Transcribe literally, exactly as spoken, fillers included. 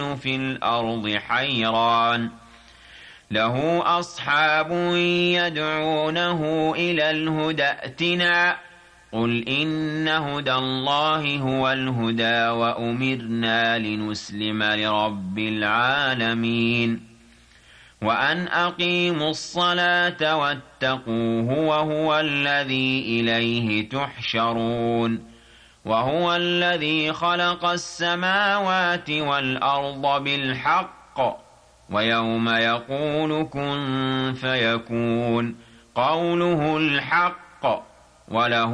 في الأرض حيران له أصحاب يدعونه إلى الهدى ائتنا قل إن هدى الله هو الهدى وأمرنا لنسلم لرب العالمين وأن أقيموا الصلاة واتقوه وهو الذي إليه تحشرون وهو الذي خلق السماوات والأرض بالحق ويوم يقول كن فيكون قوله الحق وله